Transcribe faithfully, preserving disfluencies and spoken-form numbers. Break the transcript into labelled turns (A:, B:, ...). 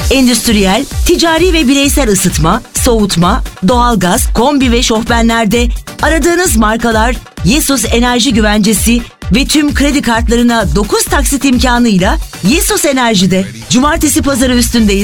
A: Endüstriyel, ticari ve bireysel ısıtma, soğutma, doğalgaz, kombi ve şofbenlerde aradığınız markalar Yesos Enerji Güvencesi ve tüm kredi kartlarına dokuz taksit imkanıyla Yesos Enerji'de. Cumartesi pazarı üstündeyiz.